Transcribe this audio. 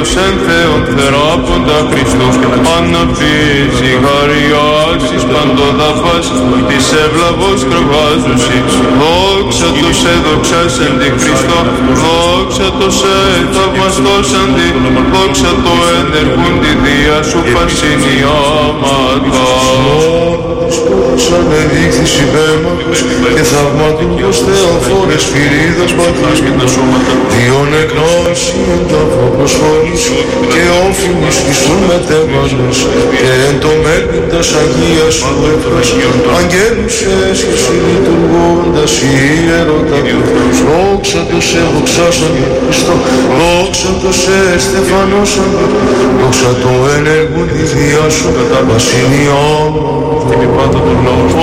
εν Θεόν θεράποντα Χριστός, αναπτύσσει χαριάξεις παντοδαφάς, της ευλαβώς κρεβάζουσι. Δόξα το σε δοξάσεν τη Χριστό, δόξα το σε θαυμαστός αντι, δόξα το ενεργούν τη δία σου πασινιάματα. Σαν εδείχθης υπέρματος και θαυματουργός Θεοφόρες Φυρίδας Πατράς και τα σώματα διόν εκνώσει εν τάφο προσχώρης και όφημις Χριστούν μετέβανες και εν το μέγνητας Αγίας σου έφρας αγγέλους έσχεση λειτουργώντας ιερώτα του Θεούς. Δόξα το σε δοξάσαν Χριστό, δόξα το σε στεφανώσαν, δόξα το ενεργούν τη διά σου κατά βασιλειών.